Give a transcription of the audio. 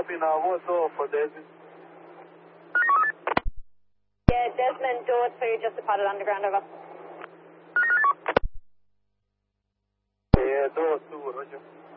copy now. What's off for Desmond? Yeah, Desmond, door 2, just departed underground, over. Yeah, door 2, roger.